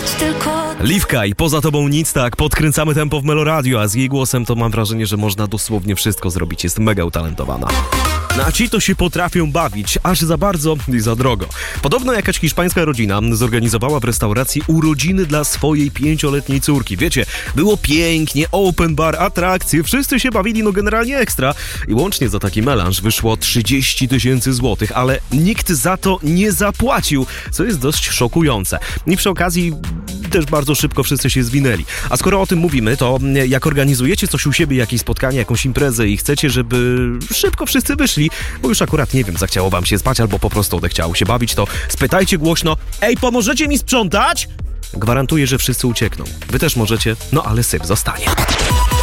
Liwka i Poza tobą nic, tak, podkręcamy tempo w Meloradio, a z jej głosem to mam wrażenie, że można dosłownie wszystko zrobić, jest mega utalentowana. No a ci to się potrafią bawić, aż za bardzo i za drogo. Podobno jakaś hiszpańska rodzina zorganizowała w restauracji urodziny dla swojej 5-letniej córki. Wiecie, było pięknie, open bar, atrakcje, wszyscy się bawili, no generalnie ekstra. I łącznie za taki melanż wyszło 30 000 złotych, ale nikt za to nie zapłacił, co jest dość szokujące. I przy okazji też bardzo szybko wszyscy się zwinęli. A skoro o tym mówimy, to jak organizujecie coś u siebie, jakieś spotkanie, jakąś imprezę i chcecie, żeby szybko wszyscy wyszli, bo już akurat, nie wiem, zachciało wam się spać albo po prostu odechciało się bawić, to spytajcie głośno: ej, pomożecie mi sprzątać? Gwarantuję, że wszyscy uciekną. Wy też możecie, no ale syp zostanie.